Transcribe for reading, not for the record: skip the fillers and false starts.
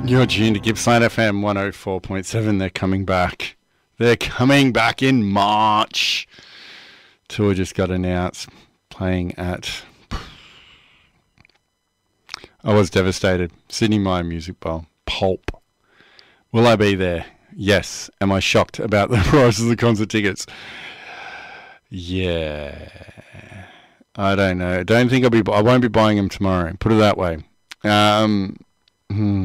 You're tuned to Gippsland FM 104.7. They're coming back. They're coming back in March. Tour just got announced. Playing at... I was devastated. Sydney Myer Music Bowl. Pulp. Will I be there? Yes. Am I shocked about the prices of the concert tickets? Yeah. I don't know. I don't think I won't be buying them tomorrow. Put it that way.